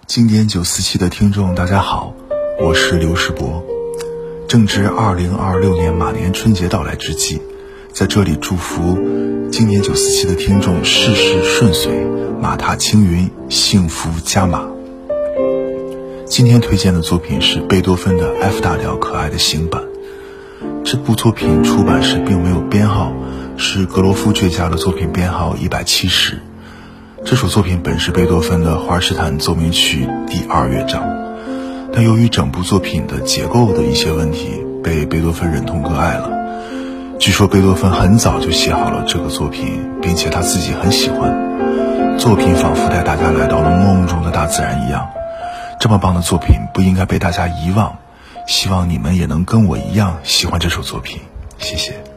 经典947的听众大家好，我是刘世博。正值2026年马年春节到来之际，在这里祝福经典947的听众事事顺遂，马踏青云，幸福加码。今天推荐的作品是贝多芬的 F 大调可爱的行版。这部作品出版时并没有编号，是格罗夫爵家的作品编号170。这首作品本是贝多芬的华尔施坦奏鸣曲第2乐章，但由于整部作品的结构的一些问题，被贝多芬忍痛割爱了。据说贝多芬很早就写好了这个作品，并且他自己很喜欢。作品仿佛带大家来到了梦中的大自然一样。这么棒的作品不应该被大家遗忘，希望你们也能跟我一样喜欢这首作品。谢谢。